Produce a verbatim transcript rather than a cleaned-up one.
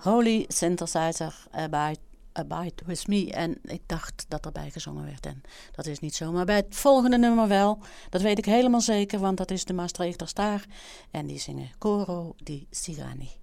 Holy Synthesizer Abide, Abide With Me. En ik dacht dat erbij gezongen werd. En dat is niet zo. Maar bij het volgende nummer wel. Dat weet ik helemaal zeker, want dat is de Maastrichter Staar. En die zingen Coro di Sirani.